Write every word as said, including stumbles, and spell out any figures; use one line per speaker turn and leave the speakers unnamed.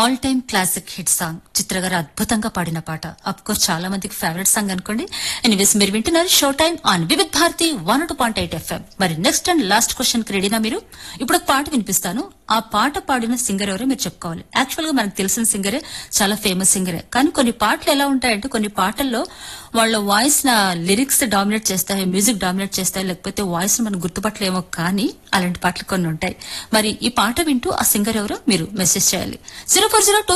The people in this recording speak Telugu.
All time classic hit song చిత్ర గారు అద్భుతంగా పాడిన పాట. అఫ్ కోర్స్ చాలా మందికి ఫేవరెట్ సాంగ్ అనుకోండి. ఎనీవేస్ మీరు వింటున్నారు show time on Vividh Bharati one two point eight FM. మరి నెక్స్ట్ అండ్ లాస్ట్ క్వశ్చన్ కి రెడీనా మీరు? ఇప్పుడు ఒక పాట వినిపిస్తాను. ఆ పాట పాడిన సింగర్ ఎవరో మీరు చెప్పుకోవాలి. యాక్చువల్ గా మనకు తెలిసిన సింగరే, చాలా ఫేమస్ సింగరే. కానీ కొన్ని పాటలు ఎలా ఉంటాయంటే కొన్ని పాటల్లో వాళ్ళ వాయిస్ నా లిరిక్స్ డామినేట్ చేస్తాయి, మ్యూజిక్ డామినేట్ చేస్తాయి, లేకపోతే వాయిస్ మనం గుర్తుపట్టలేమో. కానీ అలాంటి పాటలు కొన్ని ఉంటాయి. మరి ఈ పాట వింటూ ఆ సింగర్ ఎవరో మీరు మెసేజ్ చేయాలి. Zero four zero